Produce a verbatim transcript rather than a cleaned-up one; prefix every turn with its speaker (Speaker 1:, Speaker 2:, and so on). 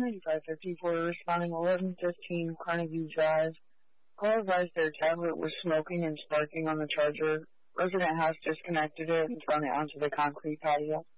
Speaker 1: ninety-five fifty-four responding eleven fifteen Carnegie Drive. Call advised their tablet was smoking and sparking on the charger. Resident has disconnected it and thrown it onto the concrete patio.